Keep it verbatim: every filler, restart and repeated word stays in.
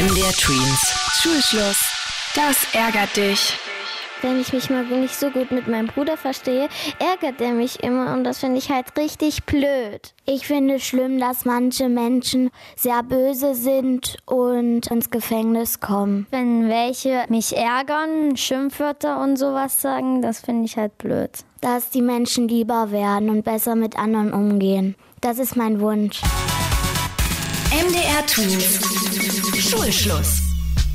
M D R Tweens. Schulschluss. Das ärgert dich. Wenn ich mich mal nicht so gut mit meinem Bruder verstehe, ärgert er mich immer und das finde ich halt richtig blöd. Ich finde es schlimm, dass manche Menschen sehr böse sind und ins Gefängnis kommen. Wenn welche mich ärgern, Schimpfwörter und sowas sagen, das finde ich halt blöd. Dass die Menschen lieber werden und besser mit anderen umgehen. Das ist mein Wunsch. M D R Tweens. Schulschluss.